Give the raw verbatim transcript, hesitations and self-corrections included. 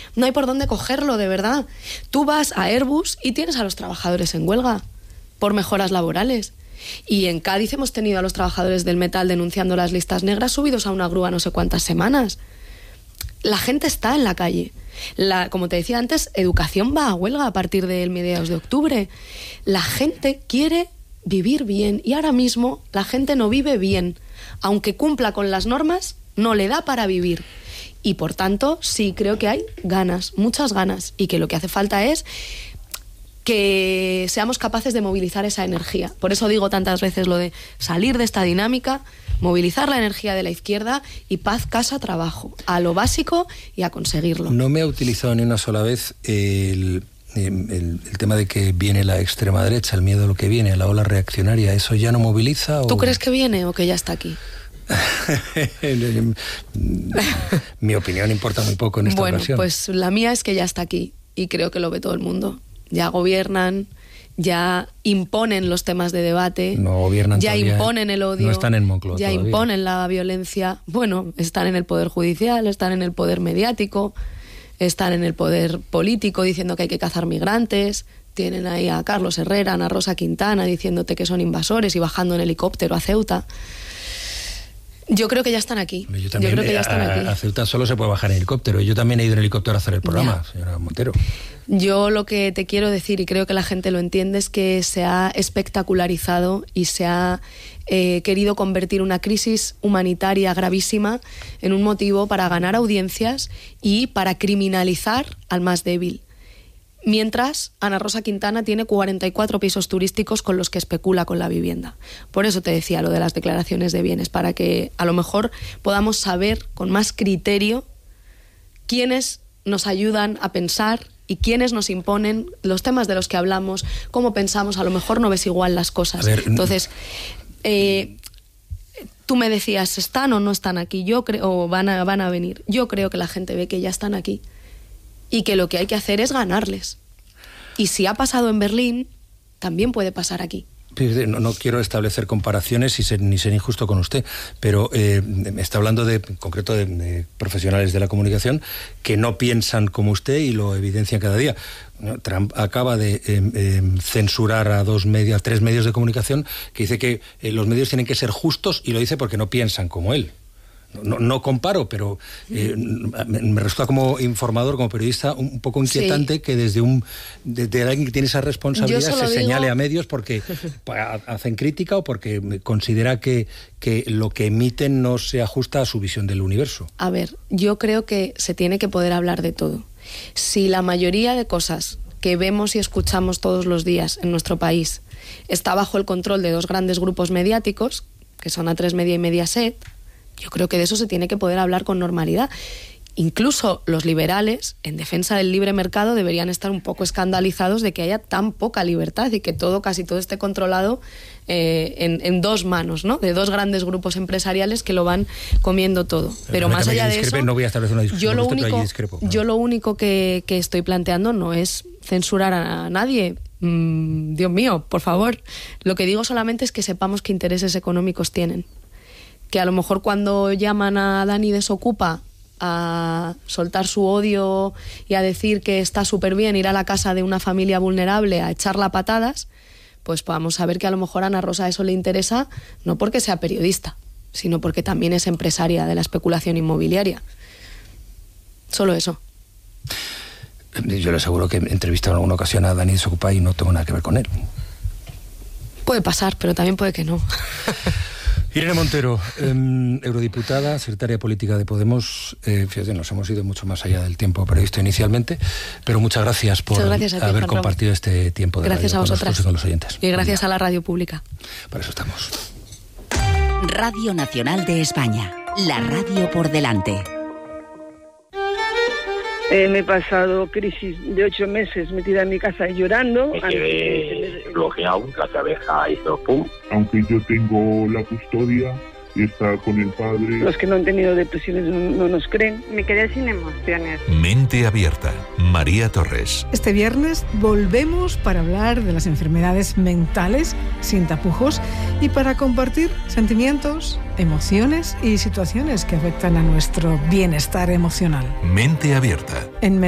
no hay por dónde cogerlo, de verdad. Tú vas a Airbus y tienes a los trabajadores en huelga por mejoras laborales. Y en Cádiz hemos tenido a los trabajadores del metal denunciando las listas negras subidos a una grúa no sé cuántas semanas. La gente está en la calle. La, como te decía antes, educación va a huelga a partir del mediados de octubre. La gente quiere vivir bien y ahora mismo la gente no vive bien. Aunque cumpla con las normas, no le da para vivir. Y por tanto, sí creo que hay ganas, muchas ganas, y que lo que hace falta es que seamos capaces de movilizar esa energía. Por eso digo tantas veces lo de salir de esta dinámica, movilizar la energía de la izquierda y paz, casa, trabajo, a lo básico y a conseguirlo. No me ha utilizado ni una sola vez el, el, el tema de que viene la extrema derecha, el miedo a lo que viene, la ola reaccionaria. ¿Eso ya no moviliza? ¿Tú o... crees que viene o que ya está aquí? Mi opinión importa muy poco en esta bueno, ocasión. Pues la mía es que ya está aquí y creo que lo ve todo el mundo. Ya gobiernan, ya imponen los temas de debate, no gobiernan ya todavía, imponen el odio, no están en Moncloa ya todavía. Imponen la violencia. Bueno, están en el poder judicial, están en el poder mediático, están en el poder político diciendo que hay que cazar migrantes. Tienen ahí a Carlos Herrera, a Ana Rosa Quintana diciéndote que son invasores y bajando en helicóptero a Ceuta. Yo creo que ya están aquí. Yo, también, Yo creo que ya están a, aquí. A Ceuta solo se puede bajar en helicóptero. Yo también he ido en helicóptero a hacer el programa, ya. Señora Montero. Yo lo que te quiero decir, y creo que la gente lo entiende, es que se ha espectacularizado y se ha eh, querido convertir una crisis humanitaria gravísima en un motivo para ganar audiencias y para criminalizar al más débil. Mientras Ana Rosa Quintana tiene cuarenta y cuatro pisos turísticos con los que especula con la vivienda. Por eso te decía lo de las declaraciones de bienes, para que a lo mejor podamos saber con más criterio quiénes nos ayudan a pensar y quiénes nos imponen los temas de los que hablamos, cómo pensamos. A lo mejor no ves igual las cosas. Ver, Entonces, eh, tú me decías, ¿están o no están aquí? Yo creo, o van a, van a venir. Yo creo que la gente ve que ya están aquí. Y que lo que hay que hacer es ganarles. Y si ha pasado en Berlín, también puede pasar aquí. No, no quiero establecer comparaciones y ser, ni ser injusto con usted, pero eh, me está hablando de, en concreto de, de profesionales de la comunicación que no piensan como usted y lo evidencian cada día. Trump acaba de eh, eh, censurar a dos medios, a tres medios de comunicación que dice que eh, los medios tienen que ser justos, y lo dice porque no piensan como él. No, no comparo, pero eh, me resulta como informador, como periodista, un poco inquietante sí. que desde un desde alguien que tiene esa responsabilidad se digo... señale a medios porque hacen crítica o porque considera que, que lo que emiten no se ajusta a su visión del universo. A ver, yo creo que se tiene que poder hablar de todo. Si la mayoría de cosas que vemos y escuchamos todos los días en nuestro país está bajo el control de dos grandes grupos mediáticos, que son A tres Media y Mediaset, yo creo que de eso se tiene que poder hablar con normalidad. Incluso los liberales, en defensa del libre mercado, deberían estar un poco escandalizados de que haya tan poca libertad y que todo, casi todo esté controlado eh, en, en dos manos, ¿no? De dos grandes grupos empresariales que lo van comiendo todo. Pero, pero más allá de eso, no voy a establecer una discusión yo lo usted, único, discrepo, ¿no? yo lo único que, que estoy planteando no es censurar a nadie. Mm, Dios mío, por favor. Lo que digo solamente es que sepamos qué intereses económicos tienen. Que a lo mejor cuando llaman a Dani Desocupa a soltar su odio y a decir que está súper bien ir a la casa de una familia vulnerable a echarla patadas, pues podamos saber que a lo mejor a Ana Rosa eso le interesa, no porque sea periodista, sino porque también es empresaria de la especulación inmobiliaria. Solo eso. Yo le aseguro que he entrevistado en alguna ocasión a Dani Desocupa y no tengo nada que ver con él. Puede pasar, pero también puede que no. Irene Montero, eh, eurodiputada, secretaria política de Podemos. Eh, fíjate, nos hemos ido mucho más allá del tiempo previsto inicialmente, pero muchas gracias por muchas gracias ti, haber Juan compartido Raúl. Este tiempo de gracias radio a con vosotras nosotros y con los oyentes. Y gracias a la radio pública. Para eso estamos. Radio Nacional de España, la radio por delante. Eh, me he pasado crisis de ocho meses metida en mi casa llorando. Me quedé bloqueado, la cabeza hizo pum. Aunque yo tengo la custodia y está con el padre. Los que no han tenido depresiones no, no nos creen. Me quedé sin emociones. Mente Abierta, María Torres. Este viernes volvemos para hablar de las enfermedades mentales sin tapujos y para compartir sentimientos, emociones y situaciones que afectan a nuestro bienestar emocional. Mente Abierta. En